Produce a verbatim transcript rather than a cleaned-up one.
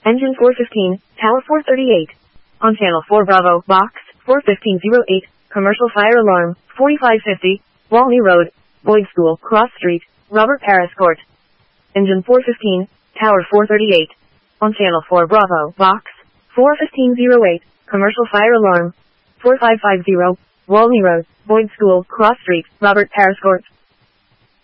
Engine four fifteen, Tower four thirty-eight. On Channel four Bravo, Box, four fifteen oh eight, Commercial Fire Alarm, forty-five fifty, Walney Road, Boyd School, Cross Street, Robert Paris Court. Engine four fifteen, Tower four thirty-eight. On Channel four Bravo, Box, four fifteen oh eight, Commercial Fire Alarm, forty-five fifty, Walney Road, Boyd School, Cross Street, Robert Paris Court.